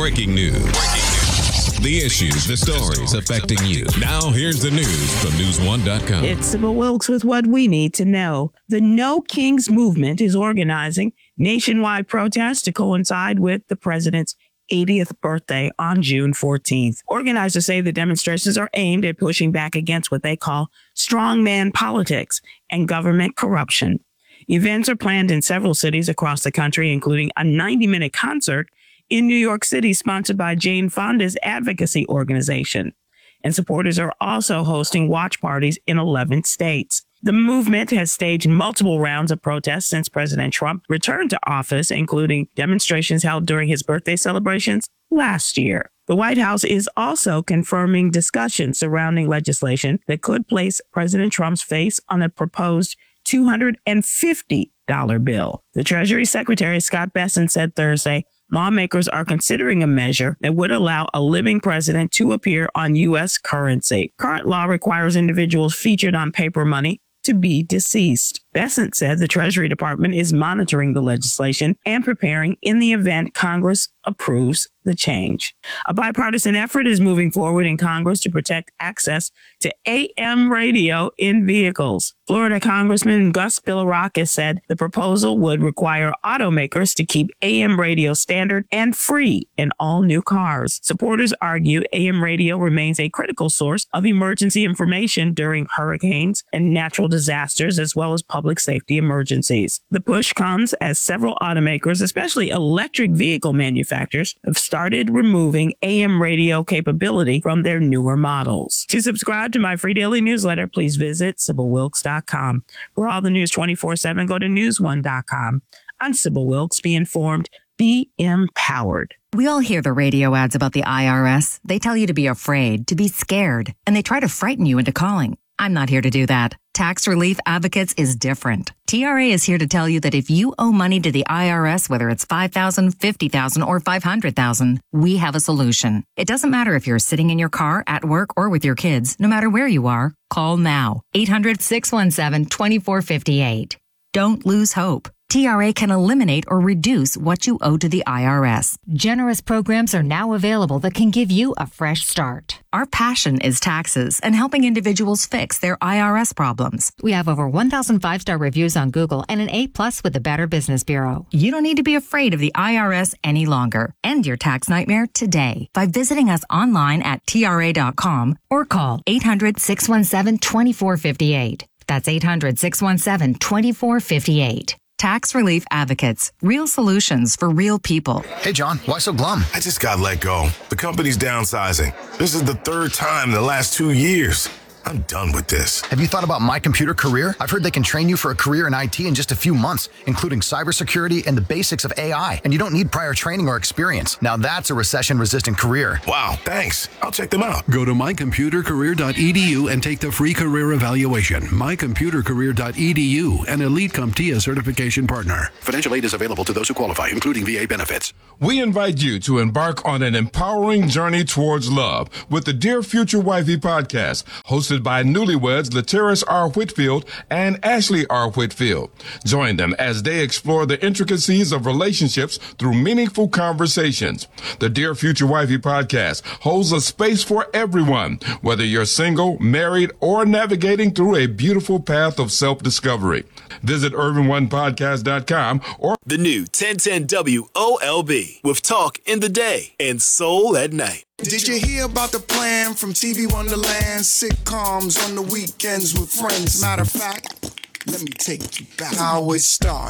Breaking news. The issues, the stories affecting you. Now, here's the news from News1.com. It's Sybil Wilkes with what we need to know. The No Kings movement is organizing nationwide protests to coincide with the president's 80th birthday on June 14th. Organizers say the demonstrations are aimed at pushing back against what they call strongman politics and government corruption. Events are planned in several cities across the country, including a 90-minute concert in New York City sponsored by Jane Fonda's advocacy organization. And supporters are also hosting watch parties in 11 states. The movement has staged multiple rounds of protests since President Trump returned to office, including demonstrations held during his birthday celebrations last year. The White House is also confirming discussions surrounding legislation that could place President Trump's face on a proposed $250 bill. The Treasury Secretary, Scott Bessent, said Thursday, lawmakers are considering a measure that would allow a living president to appear on U.S. currency. Current law requires individuals featured on paper money to be deceased. Bessent said the Treasury Department is monitoring the legislation and preparing in the event Congress approves the change. A bipartisan effort is moving forward in Congress to protect access to AM radio in vehicles. Florida Congressman Gus Bilirakis said the proposal would require automakers to keep AM radio standard and free in all new cars. Supporters argue AM radio remains a critical source of emergency information during hurricanes and natural disasters, as well as public safety emergencies. The push comes as several automakers, especially electric vehicle manufacturers, have started removing AM radio capability from their newer models. To subscribe to my free daily newsletter, please visit SybilWilkes.com. For all the news 24/7, go to News1.com. I'm Sybil Wilkes. Be informed, be empowered. We all hear the radio ads about the IRS. They tell you to be afraid, to be scared, and they try to frighten you into calling. I'm not here to do that. Tax Relief Advocates is different. TRA is here to tell you that if you owe money to the IRS, whether it's $5,000, $50,000, or $500,000, we have a solution. It doesn't matter if you're sitting in your car, at work, or with your kids. No matter where you are, call now. 800-617-2458. Don't lose hope. TRA can eliminate or reduce what you owe to the IRS. Generous programs are now available that can give you a fresh start. Our passion is taxes and helping individuals fix their IRS problems. We have over 1,000 5-star reviews on Google and an A+ with the Better Business Bureau. You don't need to be afraid of the IRS any longer. End your tax nightmare today by visiting us online at TRA.com or call 800-617-2458. That's 800-617-2458. Tax Relief Advocates. Real solutions for real people. Hey, John, why so glum? I just got let go. The company's downsizing. This is the third time in the last 2 years. I'm done with this. Have you thought about My Computer Career? I've heard they can train you for a career in IT in just a few months, including cybersecurity and the basics of AI. And you don't need prior training or experience. Now that's a recession-resistant career. Wow, thanks. I'll check them out. Go to mycomputercareer.edu and take the free career evaluation. Mycomputercareer.edu, an Elite CompTIA certification partner. Financial aid is available to those who qualify, including VA benefits. We invite you to embark on an empowering journey towards love with the Dear Future Wifey podcast, hosted by newlyweds Lateris R. Whitfield and Ashley R. Whitfield. Join them as they explore the intricacies of relationships through meaningful conversations. The Dear Future Wifey podcast holds a space for everyone, whether you're single, married, or navigating through a beautiful path of self-discovery. Visit UrbanOnePodcast.com or the new 1010 WOLB with talk in the day and soul at night. Did you hear about the plan from TV Wonderland? Sitcoms on the weekends with friends. Matter of fact, let me take you back. How it started.